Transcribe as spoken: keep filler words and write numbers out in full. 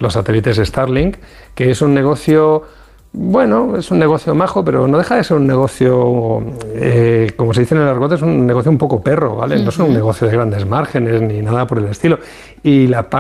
los satélites Starlink, que es un negocio, bueno, es un negocio majo, pero no deja de ser un negocio, eh, como se dice en el argot, es un negocio un poco perro, ¿vale? Uh-huh. No es un negocio de grandes márgenes ni nada por el estilo. Y la